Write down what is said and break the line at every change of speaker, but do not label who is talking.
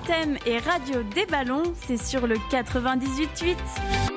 thème est Radio des Ballons, c'est sur le 98.8.